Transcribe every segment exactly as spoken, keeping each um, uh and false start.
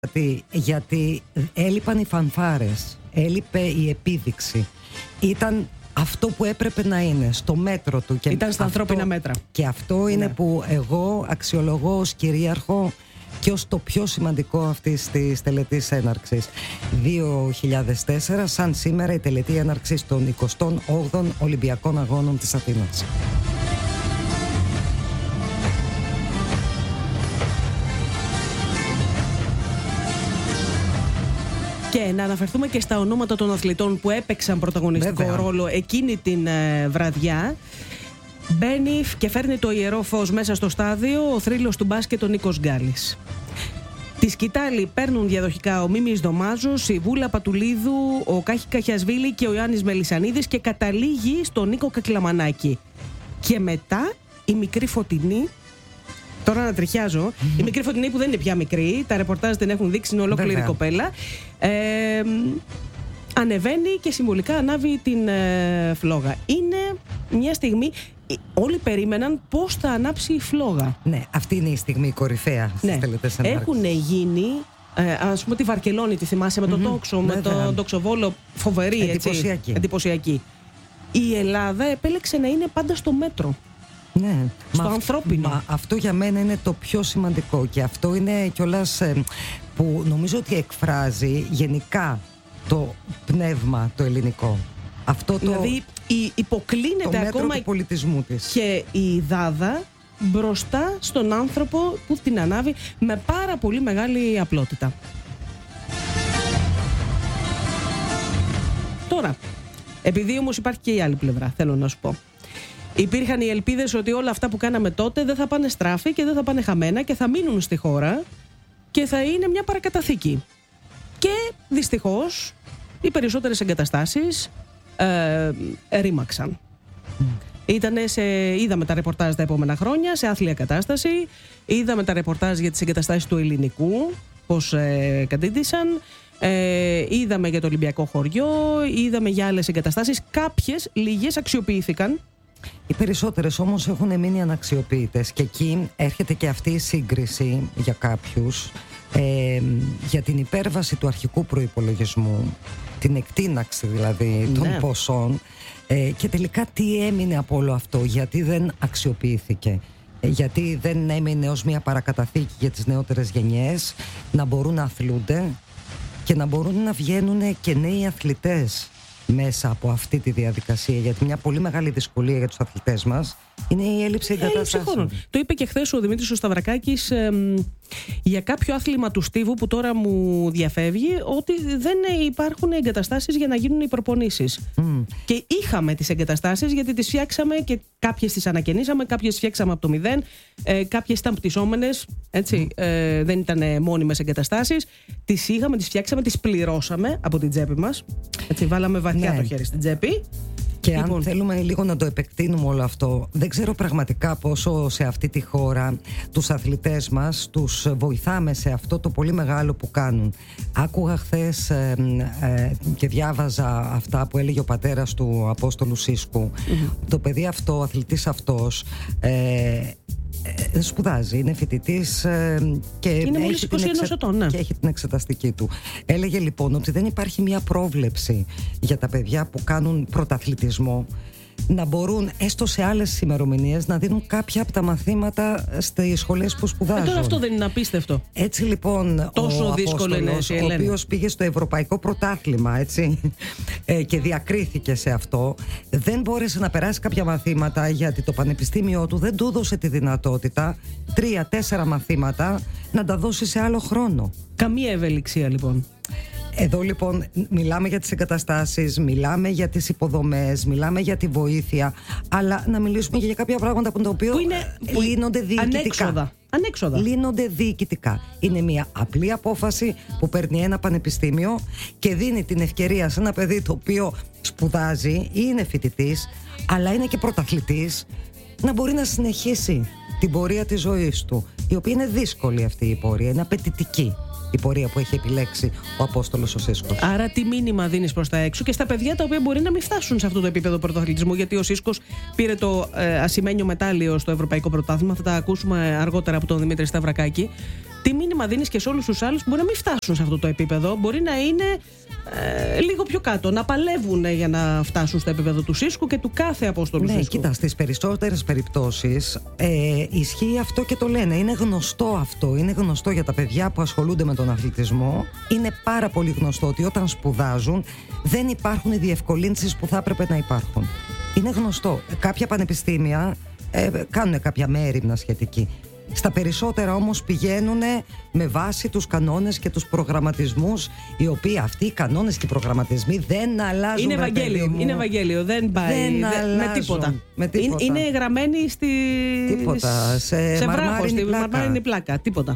Γιατί, γιατί έλειπαν οι φανφάρες, έλειπε η επίδειξη. Ήταν αυτό που έπρεπε να είναι, στο μέτρο του. Και ήταν στα αυτό, ανθρώπινα μέτρα. Και αυτό είναι ναι. που εγώ αξιολογώ ως κυρίαρχο και ως το πιο σημαντικό αυτής της τελετής έναρξης. δύο χιλιάδες τέσσερα, σαν σήμερα, η τελετή έναρξης των εικοστών όγδοων Ολυμπιακών Αγώνων της Αθήνας. Και να αναφερθούμε και στα ονόματα των αθλητών που έπαιξαν πρωταγωνιστικό Βέβαια. ρόλο εκείνη την ε, βραδιά. Μπαίνει και φέρνει το ιερό φως μέσα στο στάδιο ο θρύλος του μπάσκετ ο Νίκος Γκάλης. Τη σκητάλη παίρνουν διαδοχικά ο Μίμης Δωμάζος, η Βούλα Πατουλίδου, ο Κάχη Καχιασβίλη και ο Ιωάννης Μελισσανίδης και καταλήγει στον Νίκο Κακλαμανάκη. Και μετά η μικρή Φωτεινή. Τώρα να τριχιάζω. Mm-hmm. Η μικρή Φωτεινή που δεν είναι πια μικρή, τα ρεπορτάζ την έχουν δείξει, είναι ολόκληρη Βέβαια. κοπέλα. Ε, ανεβαίνει και συμβολικά ανάβει την ε, φλόγα. Είναι μια στιγμή. Όλοι περίμεναν πώς θα ανάψει η φλόγα. Ναι, αυτή είναι η στιγμή η κορυφαία στις ναι. τελετές ενάρξης. Έχουν γίνει, ε, ας πούμε, τη Βαρκελόνη, τη θυμάσαι, mm-hmm. με τον τόξο, ναι, με τον τοξοβόλο, φοβερή, εντυπωσιακή. έτσι, εντυπωσιακή. Η Ελλάδα επέλεξε να είναι πάντα στο μέτρο. Ναι, στο μα ανθρώπινο. Μα αυτό για μένα είναι το πιο σημαντικό και αυτό είναι κιόλας ε, που νομίζω ότι εκφράζει γενικά το πνεύμα το ελληνικό. Αυτό το, δηλαδή υποκλίνεται το μέτρο ακόμα του πολιτισμού της. Και η Δάδα μπροστά στον άνθρωπο που την ανάβει με πάρα πολύ μεγάλη απλότητα. Τώρα, επειδή όμως υπάρχει και η άλλη πλευρά, θέλω να σου πω. Υπήρχαν οι ελπίδες ότι όλα αυτά που κάναμε τότε δεν θα πάνε στράφη και δεν θα πάνε χαμένα και θα μείνουν στη χώρα και θα είναι μια παρακαταθήκη. Και δυστυχώς οι περισσότερες εγκαταστάσεις ε, ρήμαξαν. Mm. Ήτανε σε, είδαμε τα ρεπορτάζ τα επόμενα χρόνια σε άθλια κατάσταση, είδαμε τα ρεπορτάζ για τις εγκαταστάσεις του ελληνικού, πώς ε, κατήντησαν, ε, είδαμε για το Ολυμπιακό χωριό, είδαμε για άλλες εγκαταστάσεις, κάποιες, λίγες αξιοποιήθηκαν. Οι περισσότερες όμως έχουν μείνει αναξιοποιητές και εκεί έρχεται και αυτή η σύγκριση για κάποιους ε, για την υπέρβαση του αρχικού προϋπολογισμού, την εκτείναξη δηλαδή των ναι. ποσών ε, και τελικά τι έμεινε από όλο αυτό, γιατί δεν αξιοποιήθηκε, ε, γιατί δεν έμεινε ως μια παρακαταθήκη για τις νεότερες γενιές να μπορούν να αθλούνται και να μπορούν να βγαίνουν και νέοι αθλητές μέσα από αυτή τη διαδικασία, γιατί μια πολύ μεγάλη δυσκολία για τους αθλητές μας είναι η έλλειψη εγκαταστάσεων. Το είπε και χθες ο Δημήτρης ο Σταυρακάκης ε, για κάποιο άθλημα του Στίβου που τώρα μου διαφεύγει, ότι δεν υπάρχουν εγκαταστάσεις για να γίνουν οι προπονήσεις. Mm. Και είχαμε τις εγκαταστάσεις γιατί τις φτιάξαμε και κάποιες τις ανακαινήσαμε, κάποιες τις φτιάξαμε από το μηδέν, ε, κάποιες ήταν πτυσσόμενες, έτσι, mm. ε, δεν ήταν μόνιμες εγκαταστάσεις. Τις είχαμε, τις φτιάξαμε, τις πληρώσαμε από την τσέπη μας. Έτσι, βάλαμε βαθιά ναι. το χέρι στην τσέπη. Και λοιπόν, αν θέλουμε λίγο να το επεκτείνουμε όλο αυτό, δεν ξέρω πραγματικά πόσο σε αυτή τη χώρα τους αθλητές μας τους βοηθάμε σε αυτό το πολύ μεγάλο που κάνουν. Άκουγα χθες ε, ε, και διάβαζα αυτά που έλεγε ο πατέρας του Απόστολου Σίσκου. Mm-hmm. Το παιδί αυτό, ο αθλητής αυτός ε, Ε, σπουδάζει, είναι φοιτητής ε, και, είναι μόλις είκοσι ένα εξε... ετών, ναι. και έχει την εξεταστική του. Έλεγε λοιπόν ότι δεν υπάρχει μια πρόβλεψη για τα παιδιά που κάνουν πρωταθλητισμό να μπορούν έστω σε άλλες ημερομηνίες να δίνουν κάποια από τα μαθήματα στις σχολές που σπουδάζουν. Ε, τώρα αυτό δεν είναι απίστευτο. Έτσι λοιπόν τόσο ο δύσκολο Απόστολος, είναι, ο οποίος πήγε στο Ευρωπαϊκό Πρωτάθλημα έτσι, ε, και διακρίθηκε σε αυτό, δεν μπόρεσε να περάσει κάποια μαθήματα γιατί το πανεπιστήμιο του δεν του έδωσε τη δυνατότητα τρία-τέσσερα μαθήματα να τα δώσει σε άλλο χρόνο. Καμία ευελιξία λοιπόν. Εδώ λοιπόν μιλάμε για τις εγκαταστάσεις, μιλάμε για τις υποδομές, μιλάμε για τη βοήθεια, αλλά να μιλήσουμε και για κάποια πράγματα που, το οποίο που είναι, λύνονται διοικητικά. Ανέξοδα. Ανέξοδα. Λύνονται διοικητικά. Είναι μια απλή απόφαση που παίρνει ένα πανεπιστήμιο και δίνει την ευκαιρία σε ένα παιδί το οποίο σπουδάζει ή είναι φοιτητής, αλλά είναι και πρωταθλητής, να μπορεί να συνεχίσει την πορεία της ζωής του, η οποία είναι δύσκολη αυτή η πορεία, είναι απαιτητική η πορεία που έχει επιλέξει ο Απόστολος ο Σίσκος. Άρα τι μήνυμα δίνεις προς τα έξω και στα παιδιά τα οποία μπορεί να μην φτάσουν σε αυτό το επίπεδο πρωταθλητισμού, γιατί ο Σίσκος πήρε το ε, ασημένιο μετάλλιο στο Ευρωπαϊκό Πρωτάθλημα, θα τα ακούσουμε αργότερα από τον Δημήτρη Σταυρακάκη. τι μήνυμα δίνεις και σε όλους τους άλλους που μπορεί να μην φτάσουν σε αυτό το επίπεδο, μπορεί να είναι ε, λίγο πιο κάτω, να παλεύουν για να φτάσουν στο επίπεδο του Σίσκου και του κάθε Απόστολου ναι, Σίσκου. Κοίτα, στις περισσότερες περιπτώσεις ε, ισχύει αυτό και το λένε. Είναι γνωστό αυτό. Είναι γνωστό για τα παιδιά που ασχολούνται με τον αθλητισμό. Είναι πάρα πολύ γνωστό ότι όταν σπουδάζουν δεν υπάρχουν οι διευκολύνσεις που θα έπρεπε να υπάρχουν. Είναι γνωστό. Κάποια πανεπιστήμια ε, κάνουν κάποια μέριμνα σχετική. Στα περισσότερα όμως πηγαίνουν με βάση τους κανόνες και τους προγραμματισμούς, οι οποίοι αυτοί οι κανόνες και οι προγραμματισμοί δεν αλλάζουν. Είναι Ευαγγέλιο, είναι Ευαγγέλιο, δεν πάει δεν δεν, με, τίποτα. με τίποτα. Είναι, είναι γραμμένοι στη, τίποτα. σε, σε βράχο, μαρμάρινη στη πλάκα. μαρμάρινη πλάκα, τίποτα.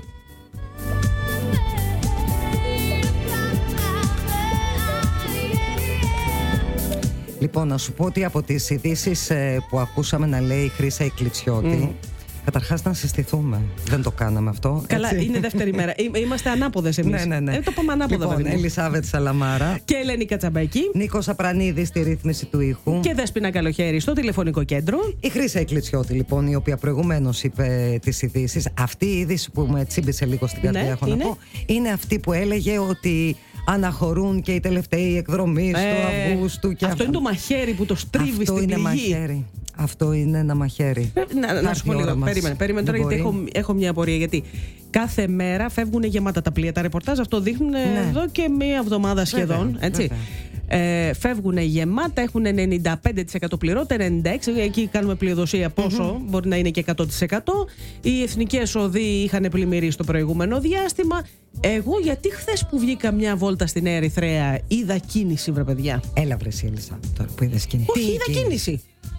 Λοιπόν, να σου πω ότι από τις ειδήσεις που ακούσαμε να λέει η Χρύσα η Κλιτσιώτη, mm. καταρχάς να συστηθούμε. Δεν το κάναμε αυτό. Καλά, έτσι. είναι δεύτερη μέρα. Είμαστε ανάποδες εμείς. Ναι, ναι, ναι. Ε, το πάμε ανάποδα, λοιπόν, βέβαια. Ελισάβετ Σαλαμάρα Και Ελένη Κατσαμπαϊκή. Νίκος Απρανίδης στη ρύθμιση του ήχου. Και Δέσποινα Καλοχέρη στο τηλεφωνικό κέντρο. Η Χρύσα η Κλιτσιώτη, λοιπόν, η οποία προηγουμένως είπε τις ειδήσεις. Αυτή η είδηση που με τσίμπησε λίγο στην καρδιά, ναι, έχω είναι. να πω, είναι αυτή που έλεγε ότι αναχωρούν και οι τελευταίοι εκδρομείς ε, του Αυγούστου. Και αυτό αυ... είναι το μαχαίρι που το στρίβει αυτό στην είναι πληγή. Μαχαίρι. Αυτό είναι ένα μαχαίρι. Να, να σου πω λίγο. Περίμενε, περίμενε τώρα, γιατί έχω, έχω μια απορία. Γιατί κάθε μέρα φεύγουν γεμάτα τα πλοία. Τα ρεπορτάζ αυτό δείχνουν ναι. εδώ και μία εβδομάδα σχεδόν. Βέβαια, έτσι. Ε, φεύγουν γεμάτα, έχουν ενενήντα πέντε τοις εκατό πληρώτα, ενενήντα έξι τοις εκατό. Εκεί κάνουμε πλειοδοσία πόσο, mm-hmm. μπορεί να είναι και εκατό τοις εκατό. Οι εθνικές οδοί είχαν πλημμυρίσει το προηγούμενο διάστημα. Εγώ, γιατί χθες που βγήκα μια βόλτα στην Νέα Ερυθρέα είδα κίνηση, βρε παιδιά. Έλα, βρε Σίλισσα, τώρα που είδες κίνηση. Όχι, είδα κίνηση. κίνηση.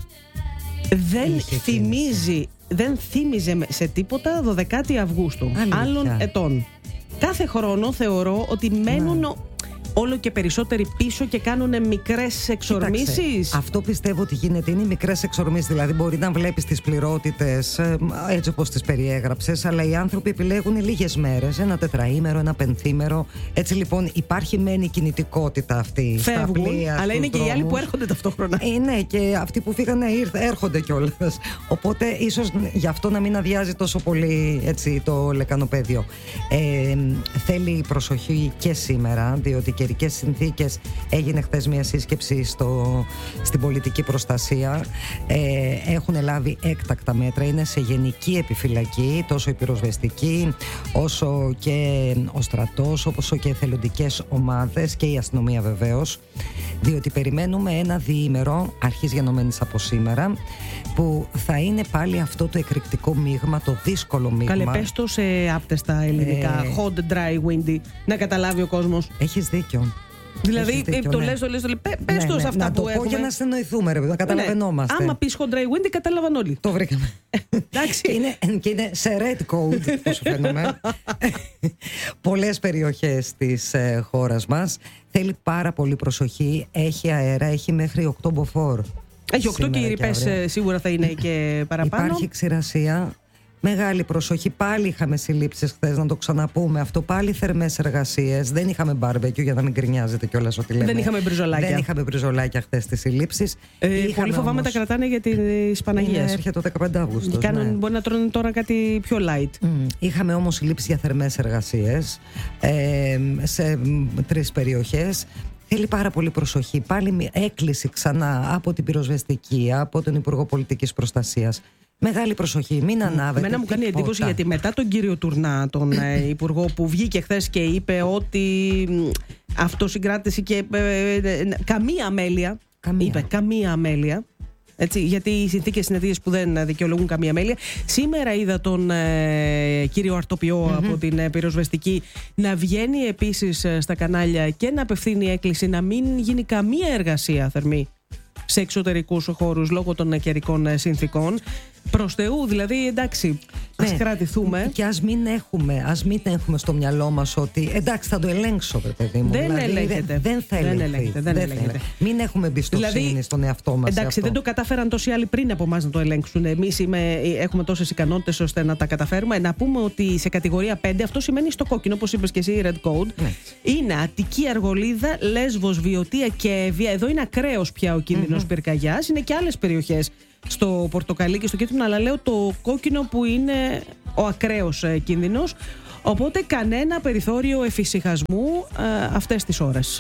Δεν θυμίζει, δεν θύμιζε σε τίποτα δωδεκάτη Αυγούστου Αλήθεια. άλλων ετών. Κάθε χρόνο θεωρώ ότι μένουν ναι. όλο και περισσότεροι πίσω και κάνουν μικρές εξορμήσεις. Αυτό πιστεύω ότι γίνεται. Είναι μικρές εξορμήσεις. Δηλαδή, μπορεί να βλέπεις τις πληρότητες έτσι όπως τις περιέγραψες, αλλά οι άνθρωποι επιλέγουν λίγες μέρες. Ένα τετραήμερο, ένα πενθήμερο. Έτσι λοιπόν, υπάρχει μεν η κινητικότητα αυτή. Φεύγουν, στα πλοία, αλλά είναι και δρόμους. οι άλλοι που έρχονται ταυτόχρονα. Ε, ναι, και αυτοί που φύγανε έρχονται κιόλας. Οπότε, ίσως γι' αυτό να μην αδειάζει τόσο πολύ έτσι, το λεκανοπέδιο. Ε, θέλει προσοχή και σήμερα, διότι και καιρικές συνθήκες έγινε χθες μια σύσκεψη στο, στην πολιτική προστασία. Ε, έχουν λάβει έκτακτα μέτρα, είναι σε γενική επιφυλακή τόσο η πυροσβεστική όσο και ο στρατός, όσο και εθελοντικές ομάδες και η αστυνομία βεβαίως, διότι περιμένουμε ένα διήμερο αρχής γενομένης από σήμερα που θα είναι πάλι αυτό το εκρηκτικό μείγμα, το δύσκολο μείγμα. Καλέ, πες το σε άπτεστα ελληνικά, ε... hot, dry, windy, να καταλάβει ο κόσμος. Έχεις δίκιο. Δηλαδή, δίκιο, το ναι. λες, το λες, το λες, πες ναι, το σε ναι, αυτά να που το έχουμε. πω για να συνεννοηθούμε, ρε παιδί, να καταλαβαίνόμαστε. Ναι. Άμα πεις hot, dry, windy, κατάλαβαν όλοι. Το βρήκαμε. Εντάξει. είναι, και είναι σε red code, πώς φαίνομαι. Πολλές περιοχές της ε, χώρας μας. Θέλει πάρα πολύ προσοχή. Έχει αέρα, έχει μέχρι οκτώ μποφόρ. Έχει οκτώ και οι ρηπές σίγουρα θα είναι και παραπάνω. Υπάρχει ξηρασία. Μεγάλη προσοχή. Πάλι είχαμε συλλήψεις χθες, να το ξαναπούμε αυτό. Πάλι θερμές εργασίες. Δεν είχαμε μπάρμπεκιου, για να μην γκρινιάζετε κιόλας ότι λέμε. Δεν είχαμε μπριζολάκια. Δεν είχαμε μπριζολάκια χθες στις συλλήψεις. Ε, πολύ φοβάμαι όμως... τα κρατάνε για τις Παναγίες. Έρχεται το δεκαπέντε Αυγούστου. Ναι. Ναι. Μπορεί να τρώνε τώρα κάτι πιο light. Mm. Είχαμε όμως συλλήψεις για θερμές εργασίες ε, σε τρεις περιοχές. Θέλει πάρα πολύ προσοχή. Πάλι έκκληση ξανά από την πυροσβεστική, από τον Υπουργό Πολιτικής Προστασίας. Μεγάλη προσοχή, μην ανάβετε. Εμένα μου κάνει τίποτα. εντύπωση γιατί μετά τον κύριο Τουρνά, τον ε, Υπουργό που βγήκε χθες και είπε ότι αυτοσυγκράτηση και ε, ε, καμία αμέλεια. Καμία. Είπε καμία αμέλεια. Έτσι, γιατί οι συνθήκες είναι τέτοιες που δεν δικαιολογούν καμία αμέλεια. Σήμερα είδα τον ε, κύριο Αρτοπιό mm-hmm. από την ε, πυροσβεστική να βγαίνει επίσης ε, στα κανάλια και να απευθύνει έκκληση να μην γίνει καμία εργασία θερμή σε εξωτερικούς χώρους λόγω των καιρικών συνθήκων. Προς Θεού, δηλαδή, εντάξει, ας ναι. κρατηθούμε. Και ας μην έχουμε, ας μην έχουμε στο μυαλό μας ότι εντάξει, θα το ελέγξω, βρε παιδί μου. Δεν δηλαδή, ελέγχεται. Δεν θα ελεγχθεί. Δεν ελέγχεται. Δεν δεν ελέγχεται. Μην έχουμε εμπιστοσύνη δηλαδή, στον εαυτό μας. Εντάξει, δεν το κατάφεραν τόσοι άλλοι πριν από εμάς να το ελέγξουν. Εμείς έχουμε τόσες ικανότητες ώστε να τα καταφέρουμε. Να πούμε ότι σε κατηγορία πέντε αυτό σημαίνει στο κόκκινο, όπως είπες και εσύ, Red Code. Ναι. Είναι Αττική, Αργολίδα, Λέσβος, Βιωτία και Εύβοια. Εδώ είναι ακραίος πια ο κίνδυνος mm-hmm. πυρκαγιάς. Είναι και άλλες περιοχές στο πορτοκαλί και στο κίτρινο, αλλά λέω το κόκκινο που είναι ο ακραίος ε, κίνδυνος. Οπότε κανένα περιθώριο εφησυχασμού ε, αυτές τις ώρες.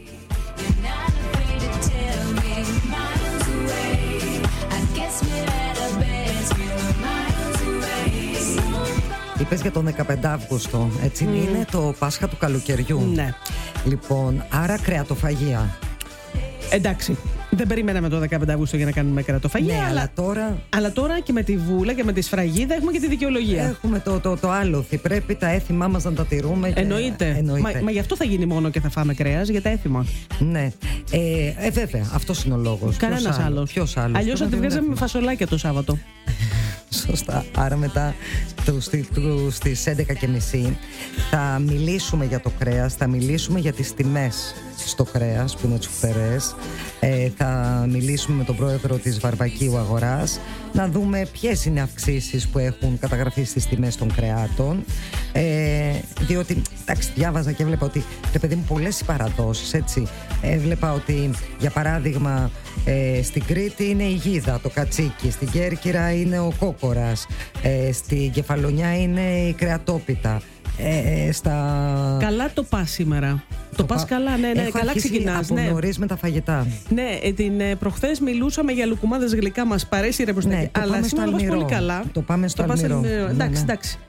Είπες για τον δεκαπέντε Αύγουστο, έτσι mm. είναι το Πάσχα του καλοκαιριού. Ναι. Λοιπόν, άρα κρεατοφαγία. Εντάξει, δεν περιμέναμε το δεκαπέντε Αυγούστου για να κάνουμε κρεατοφαγία. Ναι, αλλά, αλλά, τώρα... αλλά τώρα και με τη βούλα και με τη σφραγίδα έχουμε και τη δικαιολογία. Έχουμε το, το, το άλοθη. Πρέπει τα έθιμά μας να τα τηρούμε. Και... Εννοείται. Εννοείται. Μα, μα γι' αυτό θα γίνει μόνο και θα φάμε κρέας, για τα έθιμα. Ναι. Ε, ε, βέβαια, αυτός είναι ο λόγος. Κανένας άλλος. Ποιος άλλος. Αλλιώς θα τη βγάζαμε με φασολάκια το Σάββατο. Σωστά. Άρα μετά τους τίτλους στις έντεκα και μισή θα μιλήσουμε για το κρέας, θα μιλήσουμε για τις τιμές στο κρέας που είναι τσουφτερές, ε, θα μιλήσουμε με τον πρόεδρο της Βαρβακίου Αγοράς να δούμε ποιες είναι οι αυξήσεις που έχουν καταγραφεί στις τιμές των κρεάτων, ε, διότι εντάξει, διάβαζα και έβλεπα ότι ρε παιδί μου πολλές οι παραδόσεις, έτσι. Έβλεπα ότι για παράδειγμα ε, στην Κρήτη είναι η γίδα, το κατσίκι, στην Κέρκυρα είναι ο κόκορας, ε, στην Κεφαλονιά είναι η κρεατόπιτα. Ε, στα... Καλά το πας σήμερα. Το, το πας πα... καλά, ναι, ναι, Έχω καλά ξεκινάς. Από ναι. νωρίς με τα φαγητά. Ναι, την ε, προχθές μιλούσαμε για λουκουμάδες γλυκά, μας παρέσει ρε προς τα ναι, εκεί. Αλλά σήμερα το πας πολύ καλά. Το πάμε στο το αλμυρό. Ναι, εντάξει, ναι. εντάξει.